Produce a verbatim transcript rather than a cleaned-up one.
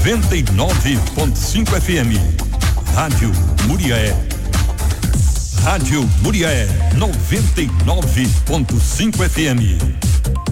noventa e nove ponto cinco F M. Rádio Muriaé. Rádio Muriaé noventa e nove ponto cinco F M.